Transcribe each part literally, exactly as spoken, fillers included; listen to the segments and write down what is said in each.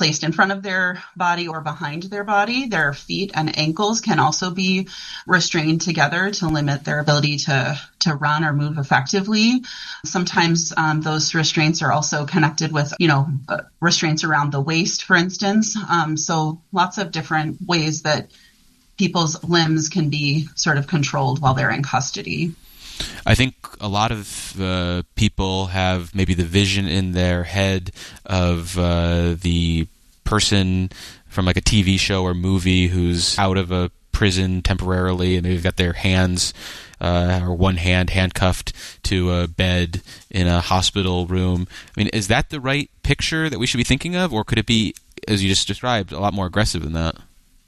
placed in front of their body or behind their body. Their feet and ankles can also be restrained together to limit their ability to, to run or move effectively. Sometimes um, those restraints are also connected with, you know, uh, restraints around the waist, for instance. Um, so lots of different ways that people's limbs can be sort of controlled while they're in custody. I think a lot of uh, people have maybe the vision in their head of uh, the person from like a T V show or movie who's out of a prison temporarily, and they've got their hands uh, or one hand handcuffed to a bed in a hospital room. I mean, is that the right picture that we should be thinking of, or could it be, as you just described, a lot more aggressive than that?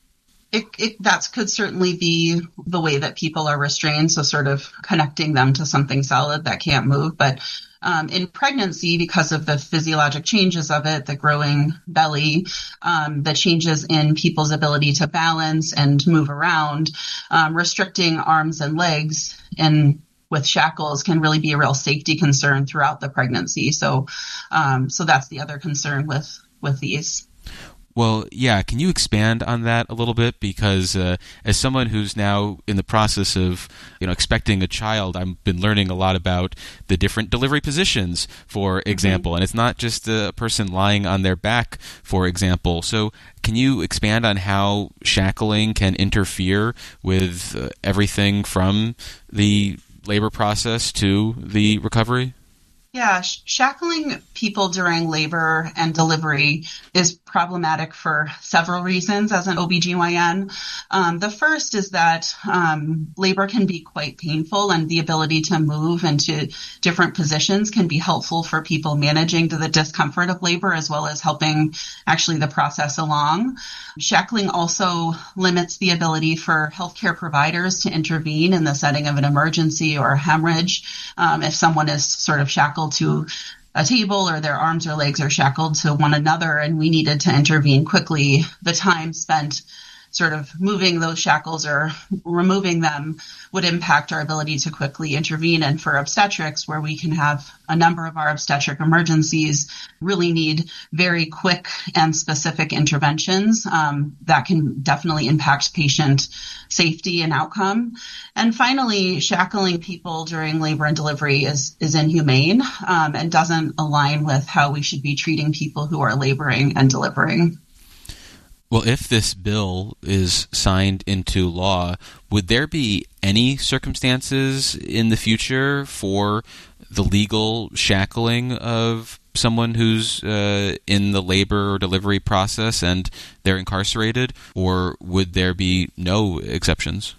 It, it, that could certainly be the way that people are restrained, so sort of connecting them to something solid that can't move. But um, in pregnancy, because of the physiologic changes of it, the growing belly, um, the changes in people's ability to balance and move around, um, restricting arms and legs and with shackles can really be a real safety concern throughout the pregnancy. So, um, so that's the other concern with with these. Well, yeah, can you expand on that a little bit? Because uh, as someone who's now in the process of, you know, expecting a child, I've been learning a lot about the different delivery positions, for example. Mm-hmm. And it's not just a person lying on their back, for example. So can you expand on how shackling can interfere with uh, everything from the labor process to the recovery? Yeah, sh- shackling people during labor and delivery is problematic for several reasons as an O B G Y N. Um, the first is that um, labor can be quite painful, and the ability to move into different positions can be helpful for people managing the discomfort of labor as well as helping actually the process along. Shackling also limits the ability for healthcare providers to intervene in the setting of an emergency or a hemorrhage. Um, if someone is sort of shackled to a table or their arms or legs are shackled to one another and we needed to intervene quickly, the time spent sort of moving those shackles or removing them would impact our ability to quickly intervene. And for obstetrics, where we can have a number of our obstetric emergencies really need very quick and specific interventions, um, that can definitely impact patient safety and outcome. And finally, shackling people during labor and delivery is, is inhumane um, and doesn't align with how we should be treating people who are laboring and delivering. Well, if this bill is signed into law, would there be any circumstances in the future for the legal shackling of someone who's uh, in the labor or delivery process and they're incarcerated, or would there be no exceptions?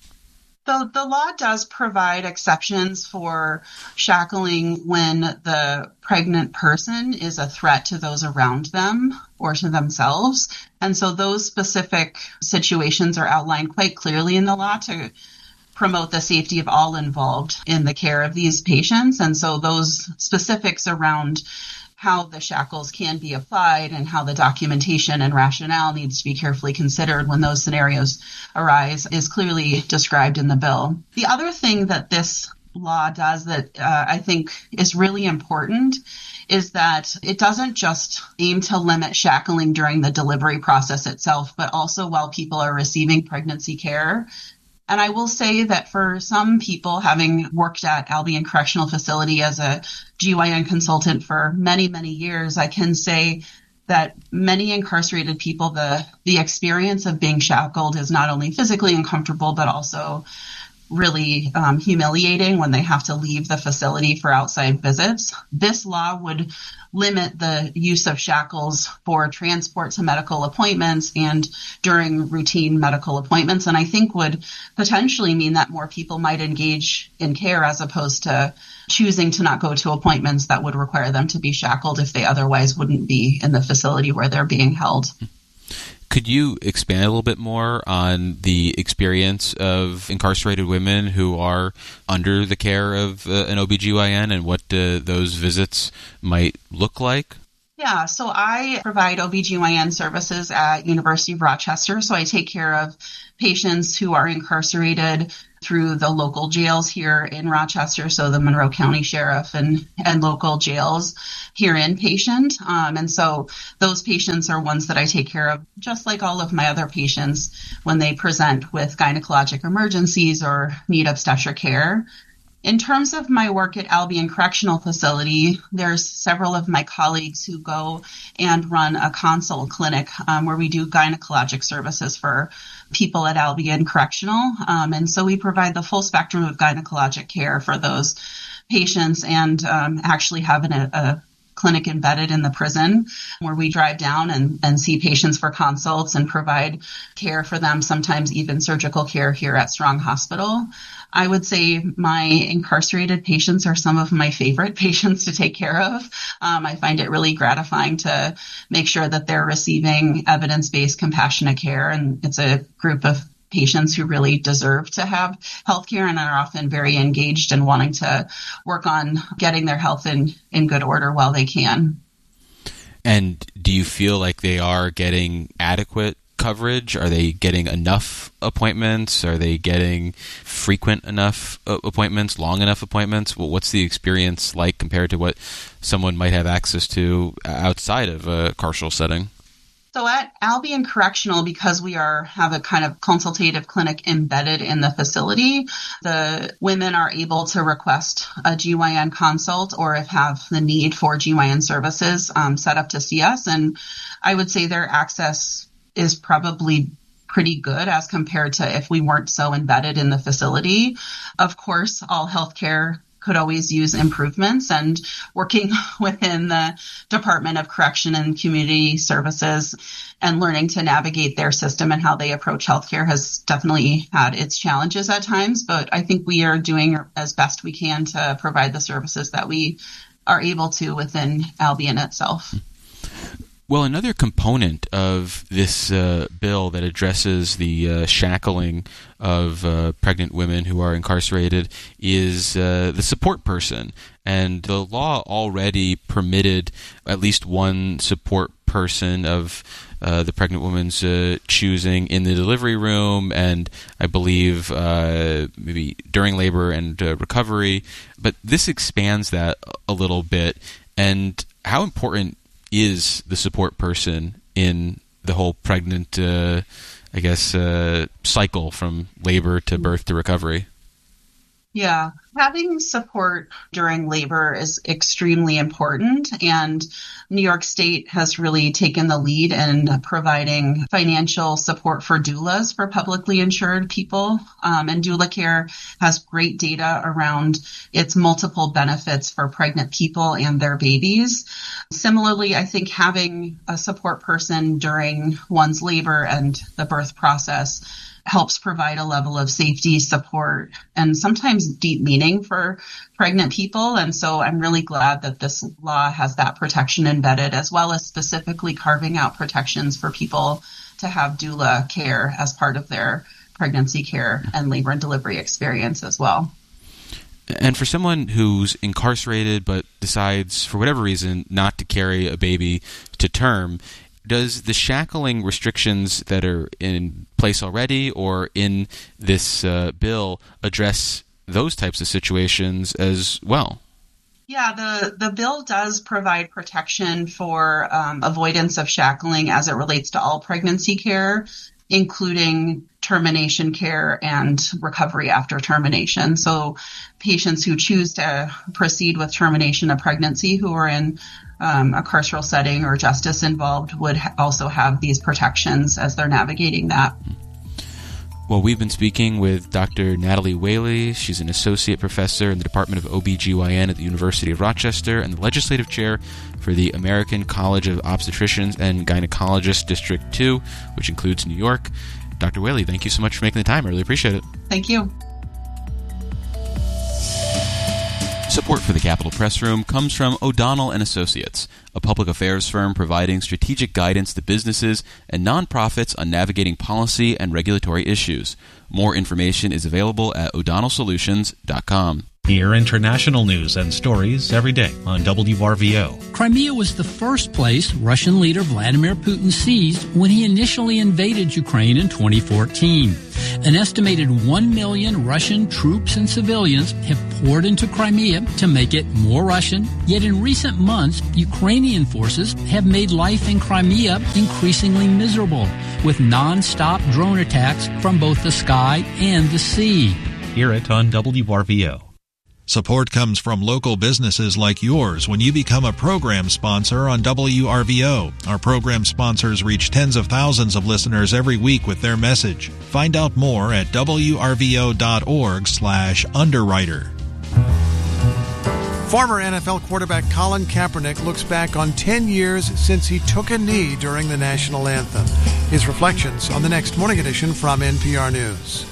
The, the law does provide exceptions for shackling when the pregnant person is a threat to those around them or to themselves. And so those specific situations are outlined quite clearly in the law to promote the safety of all involved in the care of these patients. And so those specifics around how the shackles can be applied and how the documentation and rationale needs to be carefully considered when those scenarios arise is clearly described in the bill. The other thing that this law does that uh, I think is really important is that it doesn't just aim to limit shackling during the delivery process itself, but also while people are receiving pregnancy care. And I will say that for some people, having worked at Albion Correctional Facility as a G Y N consultant for many, many years, I can say that many incarcerated people, the, the experience of being shackled is not only physically uncomfortable, but also really um, humiliating when they have to leave the facility for outside visits. This law would limit the use of shackles for transport to medical appointments and during routine medical appointments, and I think would potentially mean that more people might engage in care as opposed to choosing to not go to appointments that would require them to be shackled if they otherwise wouldn't be in the facility where they're being held. Could you expand a little bit more on the experience of incarcerated women who are under the care of uh, an O B G Y N and what uh, those visits might look like? Yeah, so I provide O B G Y N services at University of Rochester. So I take care of patients who are incarcerated through the local jails here in Rochester, so the Monroe County Sheriff and, and local jails here inpatient. Um, and so those patients are ones that I take care of, just like all of my other patients when they present with gynecologic emergencies or need obstetric care. In terms of my work at Albion Correctional Facility, there's several of my colleagues who go and run a consult clinic um, where we do gynecologic services for people at Albion Correctional. Um, and so we provide the full spectrum of gynecologic care for those patients and um, actually have an, a, a clinic embedded in the prison where we drive down and, and see patients for consults and provide care for them, sometimes even surgical care here at Strong Hospital. I would say my incarcerated patients are some of my favorite patients to take care of. Um, I find it really gratifying to make sure that they're receiving evidence-based compassionate care, and it's a group of patients who really deserve to have health care and are often very engaged and wanting to work on getting their health in, in good order while they can. And do you feel like they are getting adequate coverage? Are they getting enough appointments? Are they getting frequent enough appointments, long enough appointments? Well, what's the experience like compared to what someone might have access to outside of a carceral setting? So at Albion Correctional, because we are have a kind of consultative clinic embedded in the facility, the women are able to request a G Y N consult or if have the need for G Y N services um, set up to see us. And I would say their access is probably pretty good as compared to if we weren't so embedded in the facility. Of course, all healthcare could always use improvements, and working within the Department of Correction and Community Services and learning to navigate their system and how they approach healthcare has definitely had its challenges at times, but I think we are doing as best we can to provide the services that we are able to within Albion itself. Well, another component of this uh, bill that addresses the uh, shackling of uh, pregnant women who are incarcerated is uh, the support person. And the law already permitted at least one support person of uh, the pregnant woman's uh, choosing in the delivery room, and I believe uh, maybe during labor and uh, recovery. But this expands that a little bit. And how important is the support person in the whole pregnant, uh, I guess, uh, cycle from labor to birth to recovery? Yeah, having support during labor is extremely important, and New York State has really taken the lead in providing financial support for doulas for publicly insured people. Um, and doula care has great data around its multiple benefits for pregnant people and their babies. Similarly, I think having a support person during one's labor and the birth process helps provide a level of safety, support, and sometimes deep meaning for pregnant people. And so I'm really glad that this law has that protection embedded, as well as specifically carving out protections for people to have doula care as part of their pregnancy care and labor and delivery experience as well. And for someone who's incarcerated but decides, for whatever reason, not to carry a baby to term, does the shackling restrictions that are in place already or in this uh, bill address those types of situations as well? Yeah, the, the bill does provide protection for um, avoidance of shackling as it relates to all pregnancy care, including termination care and recovery after termination. So patients who choose to proceed with termination of pregnancy who are in um, a carceral setting or justice involved would ha- also have these protections as they're navigating that. Well, we've been speaking with Doctor Natalie Whaley. She's an associate professor in the Department of O B G Y N at the University of Rochester and the legislative chair for the American College of Obstetricians and Gynecologists District two, which includes New York. Doctor Whaley, thank you so much for making the time. I really appreciate it. Thank you. Support for the Capitol Press Room comes from O'Donnell and Associates, a public affairs firm providing strategic guidance to businesses and nonprofits on navigating policy and regulatory issues. More information is available at o'donnell solutions dot com. Hear international news and stories every day on W R V O. Crimea was the first place Russian leader Vladimir Putin seized when he initially invaded Ukraine in twenty fourteen. An estimated one million Russian troops and civilians have poured into Crimea to make it more Russian. Yet in recent months, Ukrainian forces have made life in Crimea increasingly miserable, with non-stop drone attacks from both the sky and the sea. Hear it on W R V O. Support comes from local businesses like yours when you become a program sponsor on W R V O. Our program sponsors reach tens of thousands of listeners every week with their message. Find out more at W R V O dot org slash underwriter. Former N F L quarterback Colin Kaepernick looks back on ten years since he took a knee during the national anthem. His reflections on the next Morning Edition from N P R News.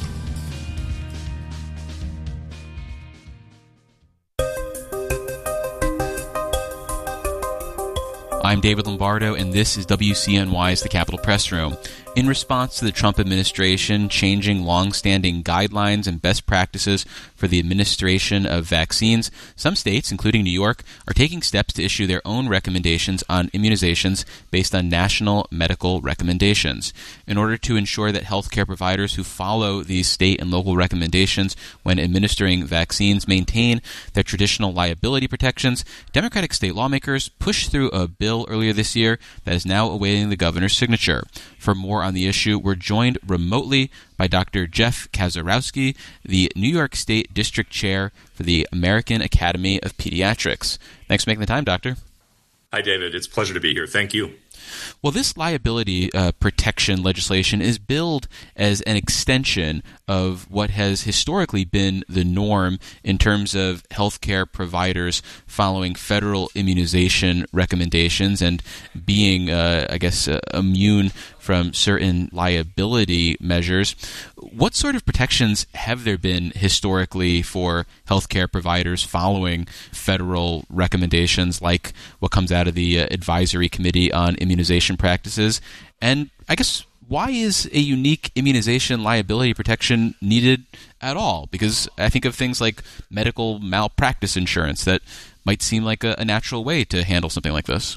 I'm David Lombardo, and this is W C N Y's The Capitol Press Room. In response to the Trump administration changing long-standing guidelines and best practices for the administration of vaccines, some states, including New York, are taking steps to issue their own recommendations on immunizations based on national medical recommendations. In order to ensure that healthcare providers who follow these state and local recommendations when administering vaccines maintain their traditional liability protections, Democratic state lawmakers pushed through a bill earlier this year that is now awaiting the governor's signature. For more on the issue, we're joined remotely by Doctor Jeff Kazarowski, the New York State District Chair for the American Academy of Pediatrics. Thanks for making the time, Doctor. Hi, David. It's a pleasure to be here. Thank you. Well, this liability uh, protection legislation is billed as an extension of what has historically been the norm in terms of healthcare providers following federal immunization recommendations and being, uh, I guess, uh, immune from certain liability measures. What sort of protections have there been historically for healthcare providers following federal recommendations like what comes out of the uh, Advisory Committee on Immunization Practices? And I guess, why is a unique immunization liability protection needed at all? Because I think of things like medical malpractice insurance that might seem like a, a natural way to handle something like this.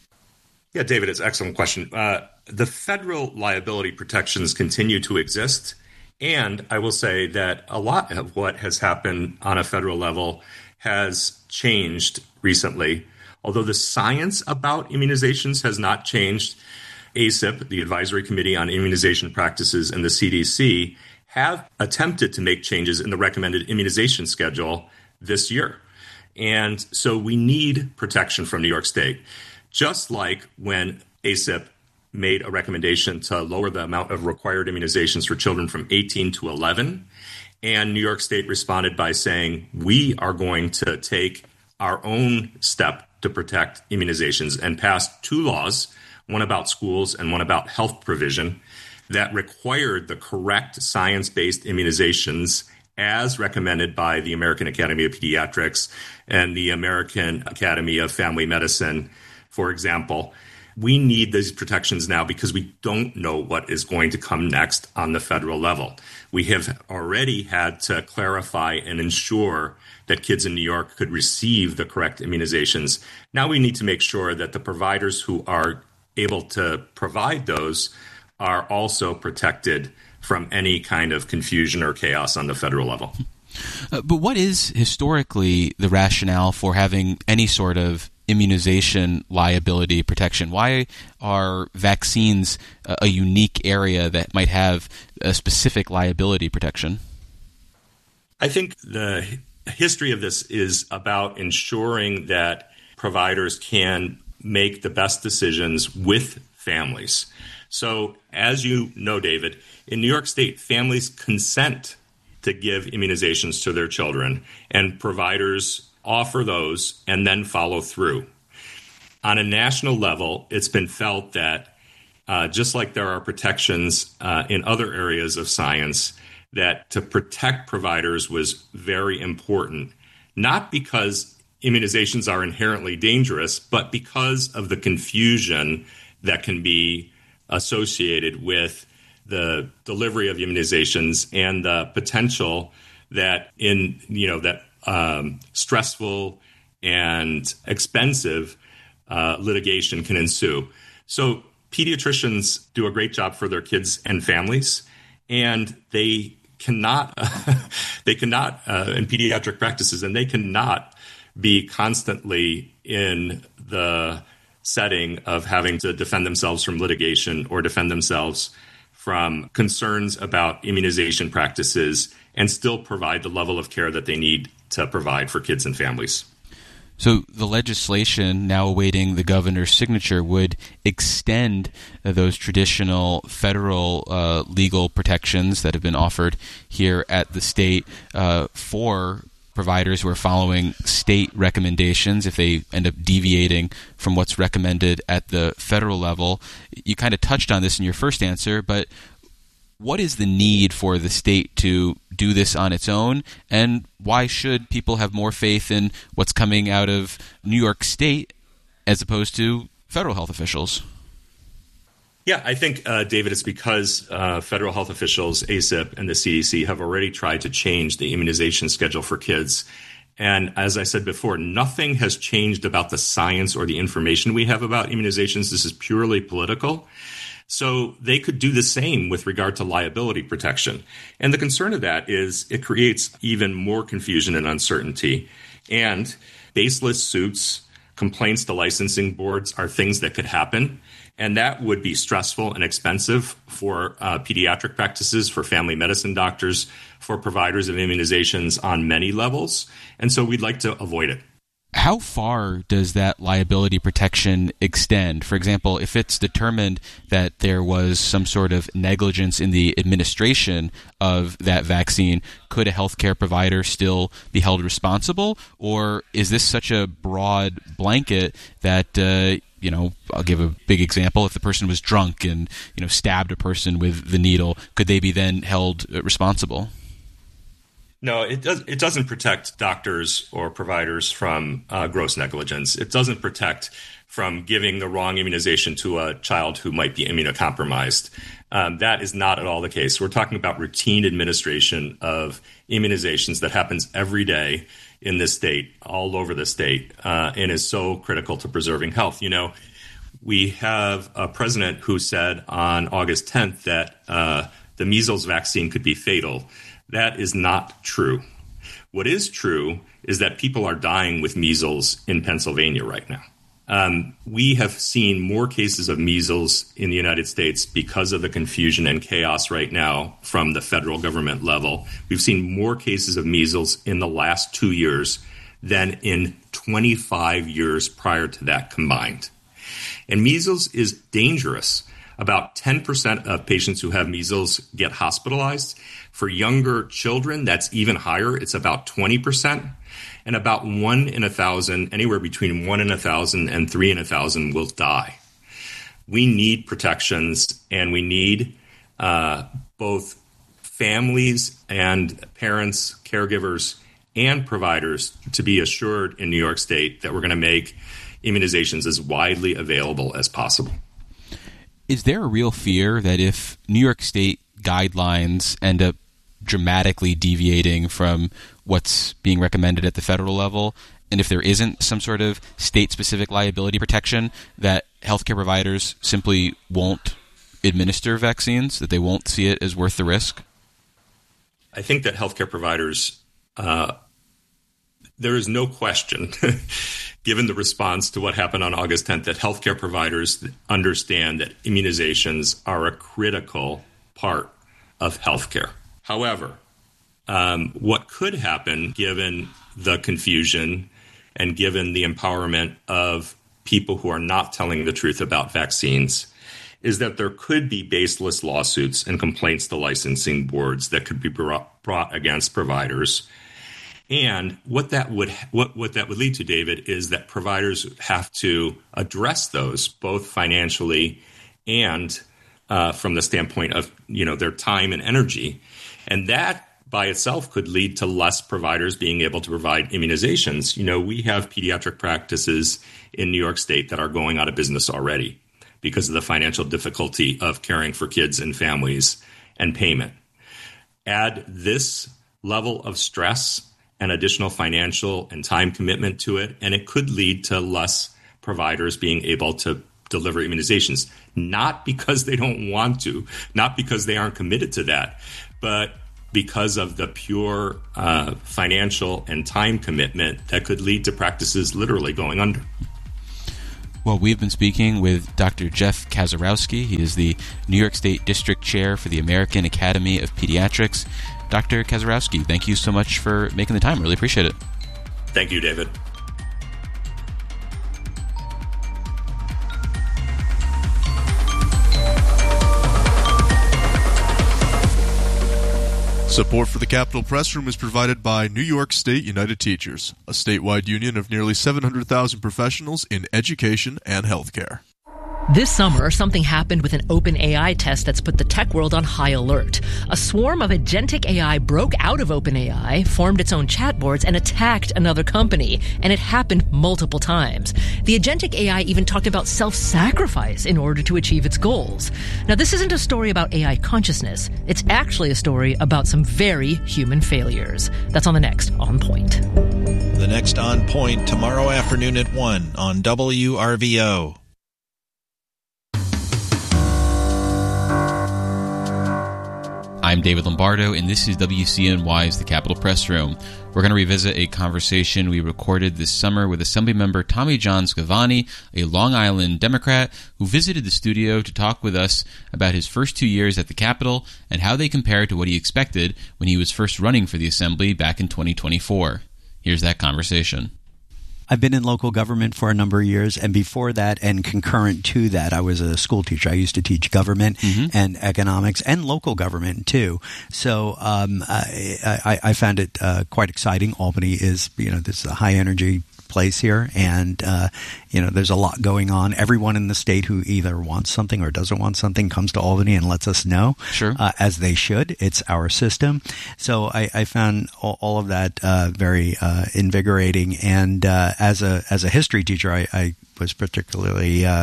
Yeah, David, it's an excellent question. Uh, the federal liability protections continue to exist. And I will say that a lot of what has happened on a federal level has changed recently. Although the science about immunizations has not changed, A C I P, the Advisory Committee on Immunization Practices, and the C D C have attempted to make changes in the recommended immunization schedule this year. And so we need protection from New York State. Just like when A C I P made a recommendation to lower the amount of required immunizations for children from eighteen to eleven, and New York State responded by saying, we are going to take our own step to protect immunizations, and passed two laws, one about schools and one about health provision, that required the correct science-based immunizations as recommended by the American Academy of Pediatrics and the American Academy of Family Medicine, for example. We need these protections now because we don't know what is going to come next on the federal level. We have already had to clarify and ensure that kids in New York could receive the correct immunizations. Now we need to make sure that the providers who are able to provide those are also protected from any kind of confusion or chaos on the federal level. Uh, but what is historically the rationale for having any sort of immunization liability protection? Why are vaccines a, a unique area that might have a specific liability protection? I think the history of this is about ensuring that providers can make the best decisions with families. So, as you know, David, in New York State, families consent to give immunizations to their children, and providers offer those and then follow through. On a national level, it's been felt that uh, just like there are protections uh, in other areas of science, that to protect providers was very important, not because immunizations are inherently dangerous, but because of the confusion that can be associated with the delivery of immunizations and the potential that in, you know, that um, stressful and expensive uh, litigation can ensue. So pediatricians do a great job for their kids and families, and they cannot, they cannot uh, in pediatric practices, and they cannot be constantly in the setting of having to defend themselves from litigation or defend themselves from concerns about immunization practices and still provide the level of care that they need to provide for kids and families. So the legislation now awaiting the governor's signature would extend uh, those traditional federal uh, legal protections that have been offered here at the state uh, for providers who are following state recommendations if they end up deviating from what's recommended at the federal level. You kind of touched on this in your first answer, but what is the need for the state to do this on its own, and why should people have more faith in what's coming out of New York State as opposed to federal health officials? Yeah, I think, uh, David, it's because uh, federal health officials, A C I P, and the C D C have already tried to change the immunization schedule for kids. And as I said before, nothing has changed about the science or the information we have about immunizations. This is purely political. So they could do the same with regard to liability protection. And the concern of that is it creates even more confusion and uncertainty. And baseless suits, complaints to licensing boards are things that could happen. And that would be stressful and expensive for uh, pediatric practices, for family medicine doctors, for providers of immunizations on many levels. And so we'd like to avoid it. How far does that liability protection extend? For example, if it's determined that there was some sort of negligence in the administration of that vaccine, could a healthcare provider still be held responsible? Or is this such a broad blanket that, uh, you know, I'll give a big example. If the person was drunk and, you know, stabbed a person with the needle, could they be then held responsible? No, it does. It doesn't protect doctors or providers from uh, gross negligence. It doesn't protect from giving the wrong immunization to a child who might be immunocompromised. Um, that is not at all the case. We're talking about routine administration of immunizations that happens every day in this state, all over the state, uh, and is so critical to preserving health. You know, we have a president who said on August tenth that uh, the measles vaccine could be fatal. That is not true. What is true is that people are dying with measles in Pennsylvania right now. Um, we have seen more cases of measles in the United States because of the confusion and chaos right now from the federal government level. We've seen more cases of measles in the last two years than in twenty-five years prior to that combined. And measles is dangerous. About ten percent of patients who have measles get hospitalized. For younger children, that's even higher. It's about twenty percent. And about one in a thousand, anywhere between one in a thousand and three in a thousand will die. We need protections, and we need uh, both families and parents, caregivers, and providers to be assured in New York State that we're going to make immunizations as widely available as possible. Is there a real fear that if New York State guidelines end up dramatically deviating from what's being recommended at the federal level, and if there isn't some sort of state-specific liability protection, that healthcare providers simply won't administer vaccines, that they won't see it as worth the risk? I think that healthcare providers, uh, there is no question, given the response to what happened on August tenth, that healthcare providers understand that immunizations are a critical part of healthcare. However, um, what could happen, given the confusion and given the empowerment of people who are not telling the truth about vaccines, is that there could be baseless lawsuits and complaints to licensing boards that could be brought, brought against providers. And what that would what, what that would lead to, David, is that providers have to address those both financially and uh, from the standpoint of, you know, their time and energy. And that by itself could lead to less providers being able to provide immunizations. You know, we have pediatric practices in New York State that are going out of business already because of the financial difficulty of caring for kids and families and payment. Add this level of stress an additional financial and time commitment to it, and it could lead to less providers being able to deliver immunizations, not because they don't want to, not because they aren't committed to that, but because of the pure uh, financial and time commitment that could lead to practices literally going under. Well, we've been speaking with Doctor Jeff Kazarowski. He is the New York State District Chair for the American Academy of Pediatrics. Doctor Kazarowski, thank you so much for making the time. Really appreciate it. Thank you, David. Support for the Capitol Press Room is provided by New York State United Teachers, a statewide union of nearly seven hundred thousand professionals in education and healthcare. This summer, something happened with an OpenAI test that's put the tech world on high alert. A swarm of agentic A I broke out of OpenAI, formed its own chatboards, and attacked another company. And it happened multiple times. The agentic A I even talked about self-sacrifice in order to achieve its goals. Now, this isn't a story about A I consciousness. It's actually a story about some very human failures. That's on the next On Point. The next On Point tomorrow afternoon at one on W R V O. I'm David Lombardo, and this is W C N Y's The Capitol Press Room. We're going to revisit a conversation we recorded this summer with Assemblymember Tommy John Scavani, a Long Island Democrat who visited the studio to talk with us about his first two years at the Capitol and how they compare to what he expected when he was first running for the Assembly back in twenty twenty-four. Here's that conversation. I've been in local government for a number of years, and before that and concurrent to that, I was a school teacher. I used to teach government mm-hmm. and economics and local government too. So um, I, I, I found it uh, quite exciting. Albany is, you know, this is a high energy place here, and uh, you know, there's a lot going on. Everyone in the state who either wants something or doesn't want something comes to Albany and lets us know, sure. uh, as they should. It's our system. So I, I found all, all of that uh, very uh, invigorating. And uh, as a as a history teacher, I, I was particularly. Uh,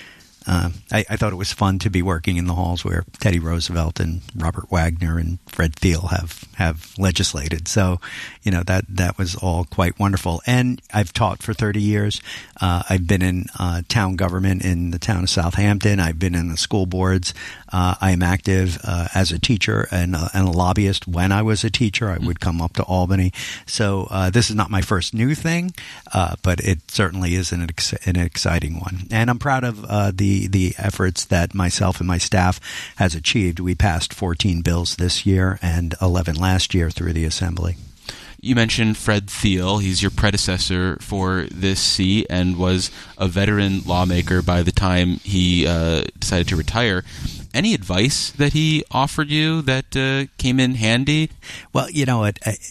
Uh, I, I thought it was fun to be working in the halls where Teddy Roosevelt and Robert Wagner and Fred Thiel have, have legislated. So, you know, that, that was all quite wonderful. And I've taught for thirty years. Uh, I've been in uh, town government in the town of Southampton. I've been in the school boards. Uh, I am active uh, as a teacher and, uh, and a lobbyist. When I was a teacher, I would come up to Albany. So uh, this is not my first new thing, uh, but it certainly is an, ex- an exciting one. And I'm proud of uh, the the efforts that myself and my staff has achieved. We passed fourteen bills this year and eleven last year through the Assembly. You mentioned Fred Thiel. He's your predecessor for this seat and was a veteran lawmaker by the time he uh, decided to retire. Any advice that he offered you that uh, came in handy? Well, you know, it, it,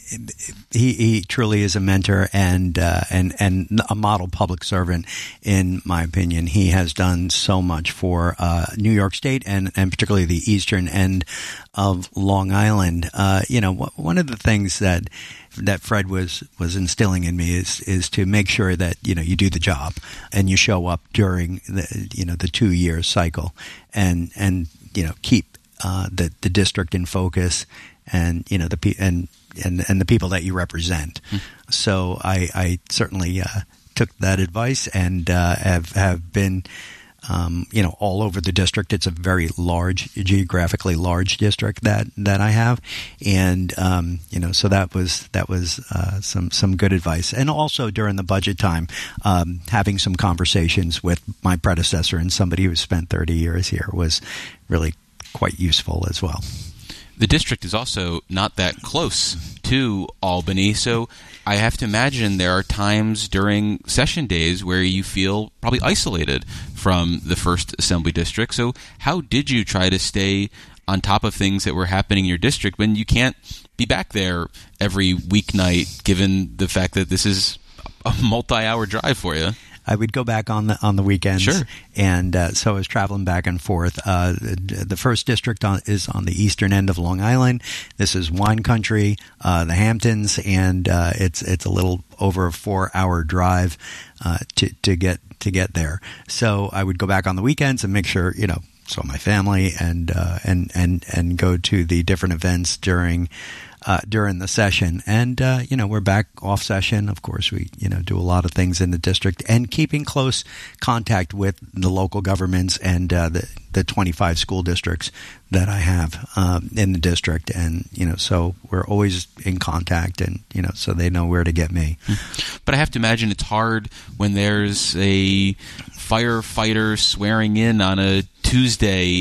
he he truly is a mentor and uh, and and a model public servant, in my opinion. He has done so much for uh, New York State and and particularly the eastern end of Long Island. Uh, you know, one of the things that that Fred was was instilling in me is is to make sure that, you know, you do the job and you show up during the, you know, the two year cycle and and you know, keep uh, the the district in focus and, you know, the pe- and and and the people that you represent. Mm. So I I certainly uh, took that advice and uh, have have been. Um, you know, all over the district. It's a very large, geographically large district that, that I have. And, um, you know, so that was, that was, uh, some, some good advice. And also during the budget time, um, having some conversations with my predecessor and somebody who spent thirty years here was really quite useful as well. The district is also not that close to Albany, so I have to imagine there are times during session days where you feel probably isolated from the first Assembly district. So how did you try to stay on top of things that were happening in your district when you can't be back there every weeknight, given the fact that this is a multi-hour drive for you? I would go back on the on the weekends, sure. and uh, so I was traveling back and forth. Uh, the, the first district on, is on the eastern end of Long Island. This is wine country, uh, the Hamptons, and uh, it's it's a little over a four hour drive uh, to to get to get there. So I would go back on the weekends and make sure, you know, saw my family and uh, and and and go to the different events during. uh, during the session. And, uh, you know, we're back off session. Of course, we, you know, do a lot of things in the district and keeping close contact with the local governments and uh, the, the twenty-five school districts that I have um, in the district. And, you know, so we're always in contact and, you know, so they know where to get me. But I have to imagine it's hard when there's a firefighter swearing in on a Tuesday